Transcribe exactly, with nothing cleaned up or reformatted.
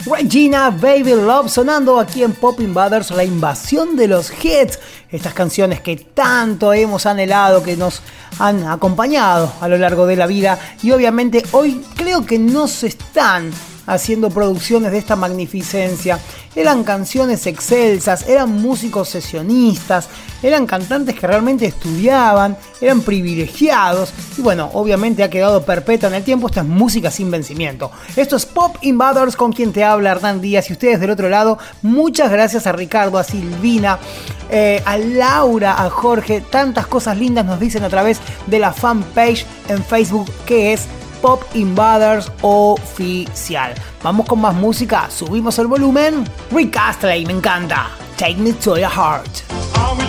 Regina Baby Love sonando aquí en Pop Invaders, la invasión de los hits. Estas canciones que tanto hemos anhelado, que nos han acompañado a lo largo de la vida. Y obviamente hoy creo que no se están haciendo producciones de esta magnificencia. Eran canciones excelsas, eran músicos sesionistas, eran cantantes que realmente estudiaban, eran privilegiados y bueno, obviamente ha quedado perpetua en el tiempo. Esta es música sin vencimiento. Esto es Pop Invaders, con quien te habla Hernán Díaz, y ustedes del otro lado, muchas gracias a Ricardo, a Silvina, eh, a Laura, a Jorge. Tantas cosas lindas nos dicen a través de la fanpage en Facebook, que es Pop Invaders Oficial. Vamos con más música, subimos el volumen. Rick Astley, me encanta. Take Me to Your Heart.